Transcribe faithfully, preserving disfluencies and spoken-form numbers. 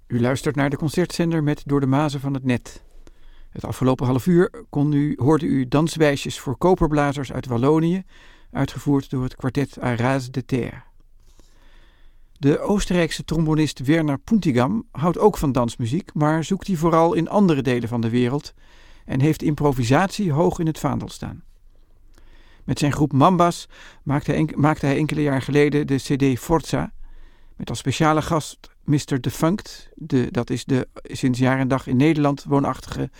U luistert naar de concertzender met Door de Mazen van het Net. Het afgelopen half uur kon u, hoorde u danswijsjes voor koperblazers uit Wallonië, uitgevoerd door het kwartet Arras de Terre. De Oostenrijkse trombonist Werner Puntigam houdt ook van dansmuziek, maar zoekt die vooral in andere delen van de wereld en heeft improvisatie hoog in het vaandel staan. Met zijn groep Mambas maakte hij, enk- maakte hij enkele jaar geleden de cd Forza, met als speciale gast mister Defunct, de, dat is de sinds jaar en dag in Nederland woonachtige